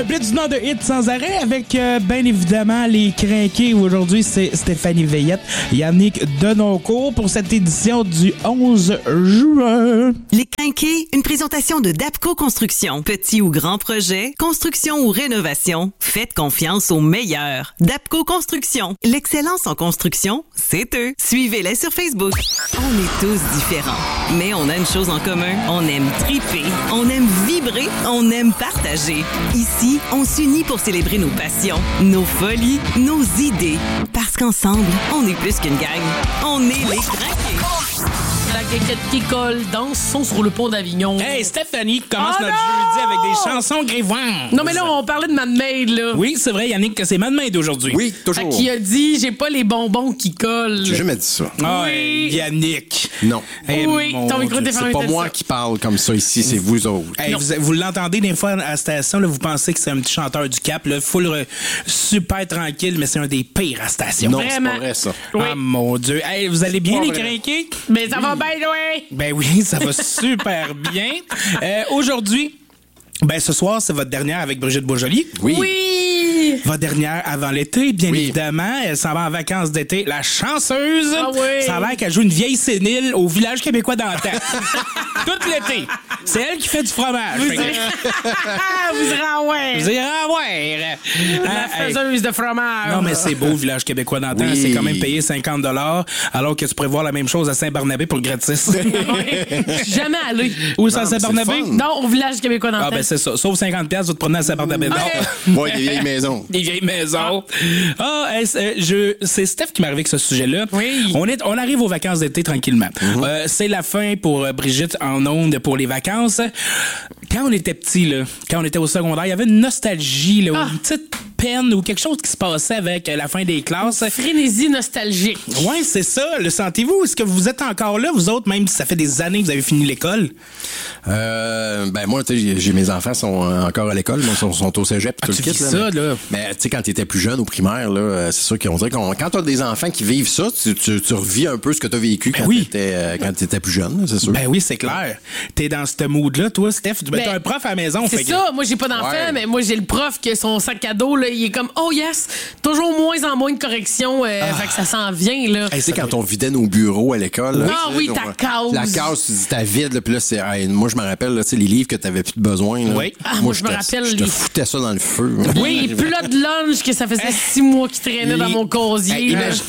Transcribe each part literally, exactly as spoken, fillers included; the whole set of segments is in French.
blitz du Nord de hit sans arrêt avec, euh, bien évidemment, les crinqués. Aujourd'hui, c'est Stéphanie Veillette, Yannick Denoncourt pour cette édition du onze juin. Les crinqués, une présentation de Dapco Construction. Petit ou grand projet, construction ou rénovation, faites confiance aux meilleurs. Dapco Construction. L'excellence en construction, c'est eux. Suivez-les sur Facebook. On est tous différents, mais on a une chose en commun. On aime triper, on aime vibrer, on aime partager. Ici, on s'unit pour célébrer nos passions, nos folies, nos idées. Parce qu'ensemble, on est plus qu'une gang. On est les crinqués. La quéquette qui colle, dansons sur le pont d'Avignon. Hey, Stéphanie commence Oh notre non! jeudi avec des chansons grévantes. Non, mais là, on parlait de Mad Maid, là. Oui, c'est vrai, Yannick, que c'est Mad Maid aujourd'hui. Oui, toujours. Qui a dit, j'ai pas les bonbons qui collent. J'ai jamais dit ça. Ah, Oui. hey, Yannick. Non. Hey, Oui, mon ton micro Dieu. t'est C'est fermé, pas t'as moi ça. qui parle comme ça ici, c'est vous autres. Hey, vous, vous l'entendez des fois à la station, là, vous pensez que c'est un petit chanteur du Cap, là, full euh, super tranquille, mais c'est un des pires à la station. Non, Vraiment. c'est pas vrai, ça. Oui. Ah, mon Dieu. Hey, vous allez bien, Pas les vrai. crinqués? Mais ça va bien, oui. Ben oui, ça va super bien. Euh, aujourd'hui, ben ce soir, c'est votre dernière avec Brigitte Bourjoli. Oui. Oui. Votre dernière avant l'été, bien Oui. évidemment. Elle s'en va en vacances d'été. La chanceuse. Ah oui. Ça a l'air qu'elle joue une vieille sénile au village québécois d'antan. Tout l'été. C'est elle qui fait du fromage. Vous Fait que- irez vous irez en ouais. Vous irez en voir. La Ah, hey. faiseuse de fromage. Non, mais c'est beau, le village québécois d'antan. Oui. C'est quand même payé cinquante dollars, alors que tu pourrais voir la même chose à Saint-Barnabé pour le gratis. Je suis jamais allé. Où ça, à Non, mais c'est Saint-Barnabé? le fun. Non, au village québécois d'antan. Ah, ben c'est ça. Sauf cinquante piastres, vous te promenez à Saint-Barnabé. Non. Ouais, des vieilles maisons. Des vieilles maisons. Ah, hey, c'est, je, c'est Steph qui m'est arrivé avec ce sujet-là. Oui. On, est, on arrive aux vacances d'été tranquillement. Euh, c'est la fin pour euh, Brigitte en ondes pour les vacances. Quand on était petit, là, quand on était au secondaire, il y avait une nostalgie, là, Ah. une petite peine ou quelque chose qui se passait avec euh, la fin des classes. Frénésie nostalgique. Ouais, c'est ça. Le sentez-vous? Est-ce que vous êtes encore là, vous autres, même si ça fait des années que vous avez fini l'école? Euh, ben moi, tu sais, j'ai- j'ai mes enfants sont encore à l'école, moi, sont, sont au cégep, Ah, tout tu le kit. vis là, ça, mais, là. Mais tu sais, quand t'étais plus jeune au primaire, là, euh, c'est sûr qu'on dirait qu'on, quand t'as des enfants qui vivent ça, tu, tu, tu revis un peu ce que t'as vécu quand oui. t'étais, euh, quand t'étais plus jeune, là, c'est sûr. Ben oui, c'est clair. T'es dans ce mood-là, toi, Steph. Tu ben, Ben, t'as un prof à la maison. C'est fait que- ça, moi j'ai pas d'enfant, Ouais. mais moi j'ai le prof que son sac à dos, là, il est comme oh yes, toujours moins en moins de corrections, euh, fait que ça s'en vient là. Tu sais, quand on vidait nos bureaux à l'école. là, Ah tu sais, oui, on- ta case. La case, tu dis, t'as vide, là, puis là, c'est, hey, moi, je me rappelle, là, tu sais, les livres que t'avais plus de besoin, là. Oui. Ah, moi, je me te- rappelle Je te les- foutais ça dans le feu. Oui, plat de lunch que ça faisait six mois qu'il traînait dans Les- mon casier. Hey, là. imagine-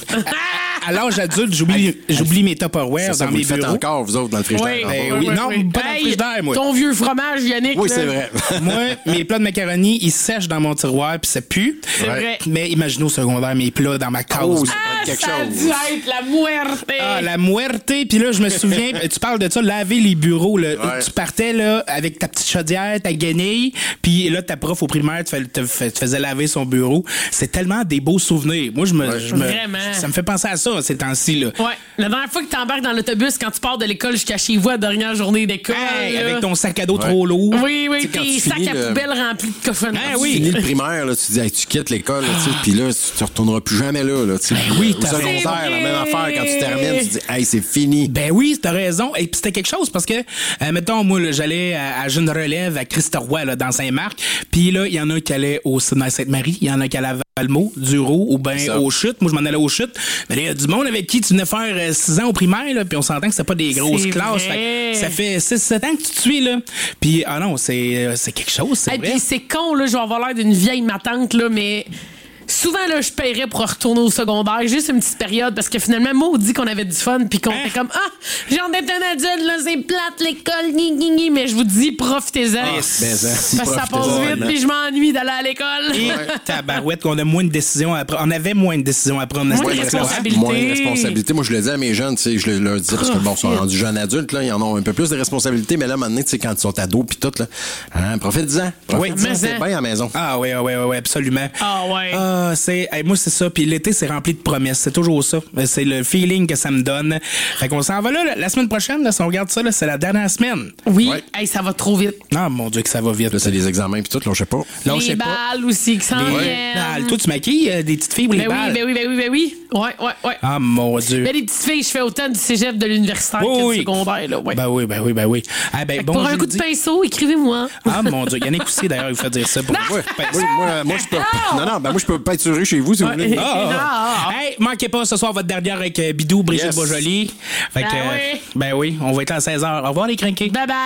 À l'âge adulte, j'oublie, j'oublie mes Tupperware C'est ça, dans vous mes le faites bureaux. encore, vous autres, dans le Oui, frigidaire. Ben encore. oui, non, pas dans le Hey, frigidaire, moi. Ton vieux fromage, Yannick. Oui, là. c'est vrai. Moi, mes plats de macaroni, ils sèchent dans mon tiroir puis ça pue. C'est vrai. Mais imaginez au secondaire mes plats dans ma case. Oh, ça Ah, doit être quelque ça a chose. dû être la muerte. Ah, la muerte. Puis là, je me souviens, tu parles de ça, laver les bureaux. Là. Ouais. Tu partais là avec ta petite chaudière, ta guenille, puis là, ta prof au primaire te, fais- te fais- te faisait laver son bureau. C'est tellement des beaux souvenirs. Moi, je me, je me- Vraiment. ça me fait penser à ça ces temps-ci. Là. Ouais, la dernière fois que t'embarques dans l'autobus quand tu pars de l'école jusqu'à chez vous à la dernière journée d'école. Hey, là. avec ton sac à dos trop lourd. Oui, oui, Tu sais, quand tes tu sacs finis à le- poubelle remplis de cochonneries. Ah Tu oui. finis le primaire, là, tu dis, hey, tu quittes l'école, là, tu sais, puis là, tu, tu retourneras plus jamais là. là tu sais. oui, Au t'as secondaire, raison. la même affaire, quand tu termines, tu dis, hey, c'est fini. Ben oui, t'as raison. Et puis c'était quelque chose parce que, euh, mettons, moi, là, j'allais à, à Jeune Relève, à Christ-Roy, là, dans Saint-Marc. Puis là, il y en a qui allaient au Sénat Sainte-Marie, il y en a qui allaient à Valmont, Duro ou ben Ça. aux Chutes. Moi, je m'en allais aux Chutes. Mais là, il y a du monde avec qui tu venais faire euh, six ans au primaire, là, puis on s'entend que c'était pas des grosses C'est classes. vrai. Fait que ça fait six sept ans que tu te suis, là. Puis, ah non, c'est, euh, c'est quelque chose, c'est Et vrai. puis c'est con, là, je vais avoir l'air d'une vieille matante, là, mais souvent, là, je paierais pour retourner au secondaire, juste une petite période, parce que finalement, moi, on dit qu'on avait du fun, puis qu'on Hein? était comme, ah, j'ai envie d'être un adulte, là, c'est plate, l'école, gni, gni, gni, mais je vous dis, profitez-en. Ben, ça, si Parce que ça passe profitez-en, vite, là. puis je m'ennuie d'aller à l'école. Et tabarouette, qu'on a moins de décisions à prendre. On avait moins de décisions à prendre. à Moins cette de époque-là. responsabilité. Moins de responsabilité. Moi, je le dis à mes jeunes, tu sais, je le- leur dis parce que bon, ils sont rendus jeunes adultes, là, ils en ont un peu plus de responsabilités, mais là, maintenant, tu sais, quand ils sont ados pis tout, là, hein, profite-en. Oui, Profite-en, mais c'est ça- bien à la maison. Ah oui, oui, oui, oui, absolument. Ah ouais. Ah, Ah, c'est, hey, moi, c'est ça. Puis l'été, c'est rempli de promesses. C'est toujours ça. C'est le feeling que ça me donne. Fait qu'on s'en va là, la semaine prochaine, là, si on regarde ça, là, c'est la dernière semaine. Oui, Ouais. hey, ça va trop vite. Ah, mon Dieu, que ça va vite. Là, c'est les examens puis tout, là, je sais pas. Là, je les sais pas. balles aussi qui s'en Les viennent. balles. Toi, tu maquilles euh, des petites filles ou les Ben oui, balles? ben oui, ben oui, ben oui. Ouais, ouais, ouais. Ah, mon Dieu. Ben, les petites filles, je fais autant du cégep de l'universitaire Oui, que oui. du secondaire, là. Ouais. Ben oui, ben oui, ben oui. Ah, ben, Fait que bon pour un coup de jeudi. pinceau, écrivez-moi. Ah, mon Dieu. Yannick aussi, d'ailleurs, il fait dire ça pour Ouais. Moi, moi, moi, je peux. Non, non, ben moi, je peux peinturer chez vous si vous voulez. Ouais. Ah, ah, Ah, ah. Hey, manquez pas ce soir votre dernière avec euh, Bidou, Brigitte Yes. Beaujoli. Fait que, Ben euh, oui. ben oui, on va être à seize heures. Au revoir les crinqués. Bye bye.